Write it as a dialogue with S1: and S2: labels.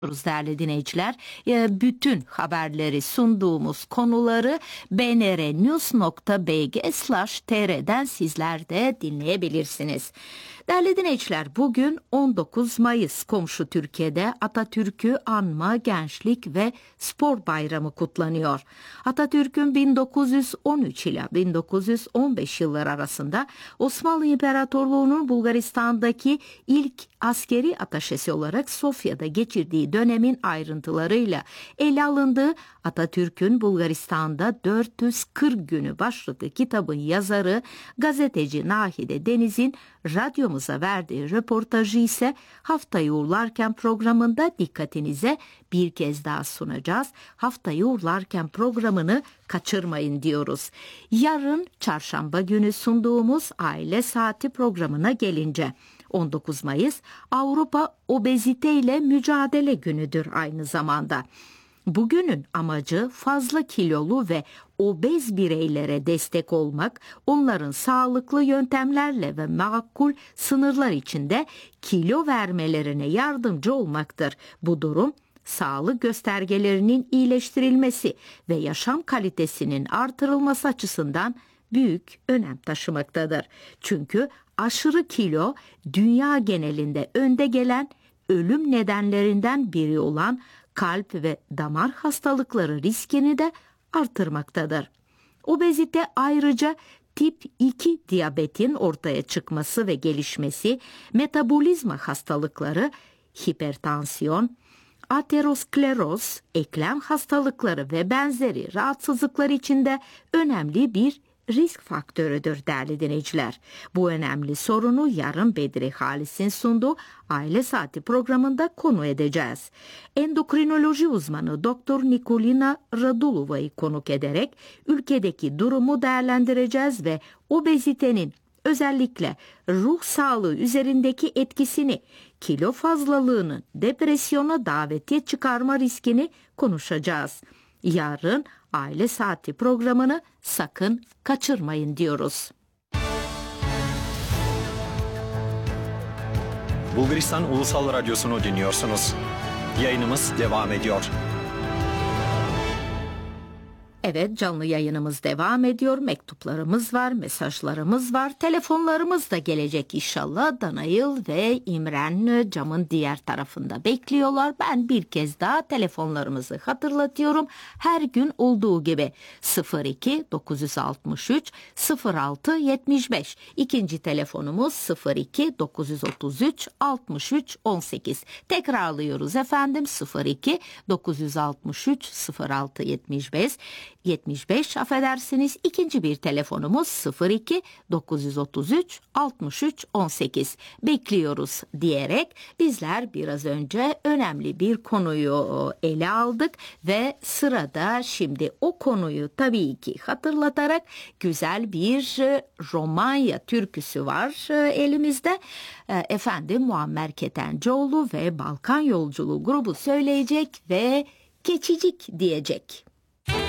S1: Değerli dinleyiciler, bütün haberleri sunduğumuz konuları bnrnews.bg/tr'den sizler de dinleyebilirsiniz. Değerli dinleyiciler, bugün 19 Mayıs komşu Türkiye'de Atatürk'ü anma, gençlik ve spor bayramı kutlanıyor. Atatürk'ün 1913 ile 1915 yılları arasında Osmanlı İmparatorluğu'nun Bulgaristan'daki ilk askeri ataşesi olarak Sofya'da geçirdiği dönemin ayrıntılarıyla ele alındığı Atatürk'ün Bulgaristan'da 440 günü başlıklı kitabın yazarı gazeteci Nahide Deniz'in radyomuza verdiği röportajı ise Haftayı Uğurlarken programında dikkatinize bir kez daha sunacağız. Haftayı Uğurlarken programını kaçırmayın diyoruz. Yarın çarşamba günü sunduğumuz Aile Saati programına gelince 19 Mayıs Avrupa Obezite ile Mücadele Günü'dür aynı zamanda. Bugünün amacı fazla kilolu ve obez bireylere destek olmak, onların sağlıklı yöntemlerle ve makul sınırlar içinde kilo vermelerine yardımcı olmaktır. Bu durum, sağlık göstergelerinin iyileştirilmesi ve yaşam kalitesinin artırılması açısından büyük önem taşımaktadır. Çünkü aşırı kilo dünya genelinde önde gelen ölüm nedenlerinden biri olan kalp ve damar hastalıkları riskini de artırmaktadır. Obezite ayrıca tip 2 diyabetin ortaya çıkması ve gelişmesi, metabolizma hastalıkları, hipertansiyon, ateroskleroz, eklem hastalıkları ve benzeri rahatsızlıklar için de önemli bir risk faktörüdür değerli dinleyiciler. Bu önemli sorunu yarın Bedri Halis'in sunduğu Aile Saati programında konu edeceğiz. Endokrinoloji uzmanı Dr. Nikolina Radulova'yı konuk ederek ülkedeki durumu değerlendireceğiz ve obezitenin özellikle ruh sağlığı üzerindeki etkisini, kilo fazlalığının depresyona davetiye çıkarma riskini konuşacağız. Yarın Aile Saati programını sakın kaçırmayın diyoruz.
S2: Bulgaristan Ulusal Radyosu'nu dinliyorsunuz. Yayınımız devam ediyor.
S1: Evet, canlı yayınımız devam ediyor. Mektuplarımız var, mesajlarımız var. Telefonlarımız da gelecek inşallah. Danayıl ve İmren camın diğer tarafında bekliyorlar. Ben bir kez daha telefonlarımızı hatırlatıyorum. Her gün olduğu gibi 02 963 06 75. İkinci telefonumuz 02 933 63 18. Tekrarlıyoruz efendim. 02 963 06 75 affedersiniz. İkinci bir telefonumuz 02 933 63 18. Bekliyoruz diyerek bizler biraz önce önemli bir konuyu ele aldık ve sırada şimdi o konuyu tabii ki hatırlatarak güzel bir Romanya türküsü var elimizde. Efendim Muammer Ketencoğlu ve Balkan Yolculuğu grubu söyleyecek ve Keçicik diyecek.